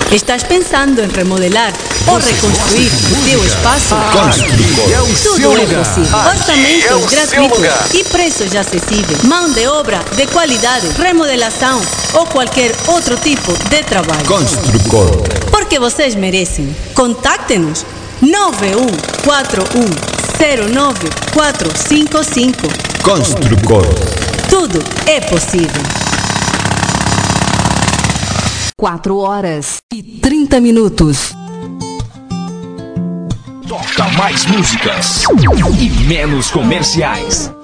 Estás pensando em remodelar ou reconstruir o teu espaço? Tudo é possível. Orçamentos gratuitos e preços acessíveis. Mão de obra de qualidade, remodelação ou qualquer outro tipo de trabalho. Construcor. Porque vocês merecem. Contacte-nos 9141095455. Construcor. Tudo é possível. 4h30. Toca mais músicas e menos comerciais.